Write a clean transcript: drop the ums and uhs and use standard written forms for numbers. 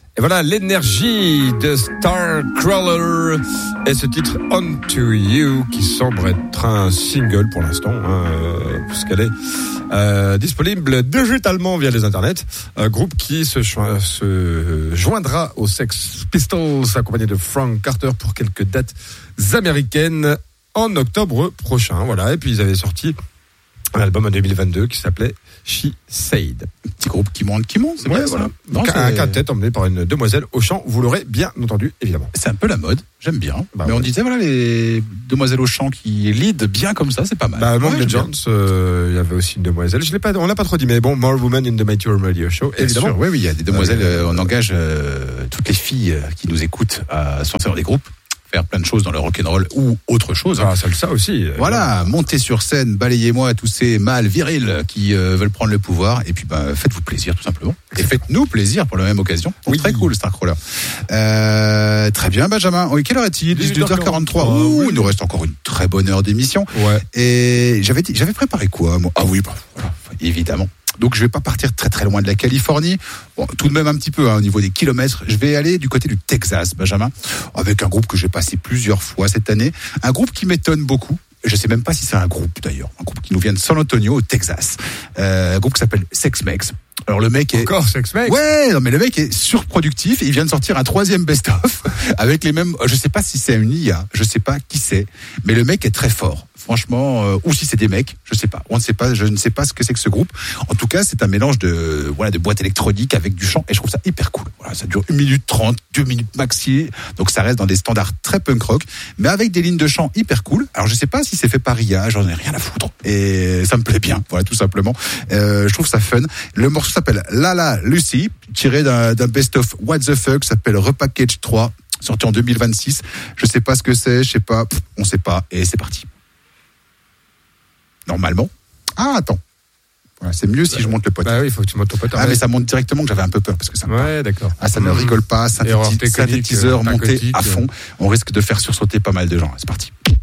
Et voilà l'énergie de Starcrawler et ce titre On To You qui semble être un single pour l'instant, puisqu'elle est disponible digitalement via les internets. Un groupe qui se joindra aux Sex Pistols accompagné de Frank Carter pour quelques dates américaines en octobre prochain. Voilà, et puis ils avaient sorti un album en 2022 qui s'appelait She Said. Un petit groupe qui monte, c'est bien voilà. ça. Donc un quintet emmené par une demoiselle au chant, vous l'aurez bien entendu, évidemment. C'est un peu la mode, j'aime bien. Mais on disait, voilà, les demoiselles au chant qui lead bien comme ça, c'est pas mal. Monk Jones, il y avait aussi une demoiselle. On l'a pas trop dit, mais bon, More Women in the Mighty Radio Show, évidemment. Sûr, oui, il y a des demoiselles, on engage toutes les filles qui nous écoutent à sortir des groupes, faire plein de choses dans le rock'n'roll ou autre chose. Ah, ça aussi. Voilà, montez sur scène, balayez-moi tous ces mâles virils qui veulent prendre le pouvoir, et puis faites-vous plaisir tout simplement. Et faites-nous plaisir pour la même occasion. Oui. Très cool, Starcrawler. Très bien, Benjamin. Oui, quelle heure est-il ? 18h43. Il nous reste encore une très bonne heure d'émission. Ouais. Et j'avais préparé quoi, moi ? Ah oui, voilà, évidemment. Donc je vais pas partir très très loin de la Californie. Bon, tout de même un petit peu au niveau des kilomètres. Je vais aller du côté du Texas, Benjamin, avec un groupe que j'ai passé plusieurs fois cette année. Un groupe qui m'étonne beaucoup. Je sais même pas si c'est un groupe d'ailleurs. Un groupe qui nous vient de San Antonio au Texas. Un groupe qui s'appelle Sex Mex. Alors le mec est... Encore Sex Mex ? Ouais, non mais le mec est surproductif. Il vient de sortir un 3e best-of avec les mêmes... Je sais pas si c'est une IA, je sais pas qui c'est, mais le mec est très fort. Franchement, ou si c'est des mecs, je sais pas. Je ne sais pas ce que c'est que ce groupe. En tout cas, c'est un mélange de boîtes électroniques avec du chant et je trouve ça hyper cool. Voilà, ça dure 1 minute 30, 2 minutes maxi. Donc ça reste dans des standards très punk rock, mais avec des lignes de chant hyper cool. Alors je sais pas si c'est fait par IA, j'en ai rien à foutre. Et ça me plaît bien, voilà, tout simplement. Je trouve ça fun. Le morceau s'appelle Lala Lucy, tiré d'un best-of What the Fuck, s'appelle Repackage 3, sorti en 2026. Je sais pas ce que c'est, je sais pas, on sait pas, et c'est parti. Normalement. Ah, attends. Voilà, c'est mieux si je monte le pote. Bah oui, il faut que tu montes ton pote. Ah, mais ça monte directement, que j'avais un peu peur parce que ça me Ouais, d'accord. Ah, ça ne rigole pas, synthétiseur monté à fond. On risque de faire sursauter pas mal de gens. C'est parti.